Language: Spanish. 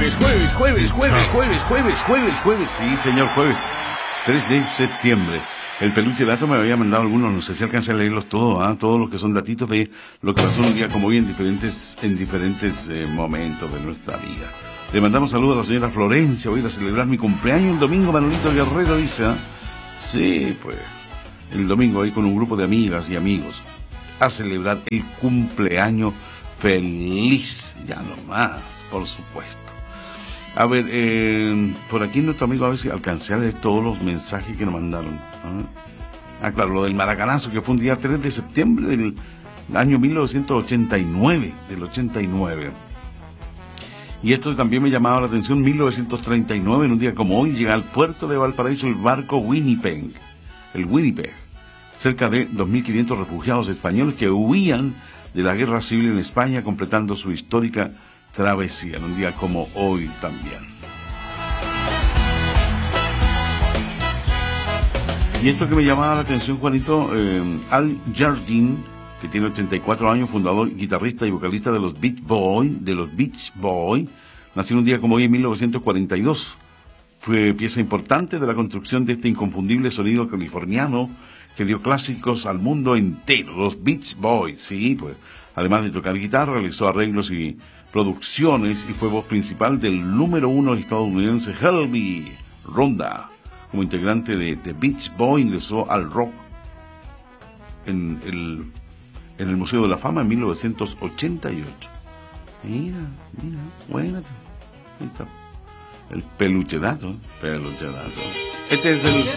jueves, sí, señor, jueves. 3 de septiembre. El peluche dato me había mandado algunos, no sé si alcancé a leerlos todos, todos los que son datitos de lo que pasó un día como hoy en diferentes momentos de nuestra vida. Le mandamos saludos a la señora Florencia, voy a ir a celebrar mi cumpleaños el domingo, Manolito Guerrero dice, Sí, pues, el domingo ahí con un grupo de amigas y amigos a celebrar el cumpleaños feliz, ya nomás, por supuesto. A ver, por aquí nuestro amigo, a ver si alcancé a leer todos los mensajes que nos mandaron. Claro, lo del maracanazo, que fue un día 3 de septiembre del año 1989, del 89. Y esto también me llamaba la atención, 1939, en un día como hoy, llega al puerto de Valparaíso el barco Winnipeg, el Winnipeg, cerca de 2.500 refugiados españoles que huían de la guerra civil en España, completando su histórica travesía, en un día como hoy también. Y esto que me llamaba la atención, Juanito, Al Jardine, que tiene 84 años, fundador, guitarrista y vocalista de los Beach Boys, nació un día como hoy en 1942. Fue pieza importante de la construcción de este inconfundible sonido californiano que dio clásicos al mundo entero, los Beach Boys, sí, pues, además de tocar guitarra, realizó arreglos y producciones y fue voz principal del número 1 estadounidense Helmy Ronda. Como integrante de Beach Boys ingresó al rock en el Museo de la Fama en 1988. Mira, buena. Ahí está. El peluche dato. Este es el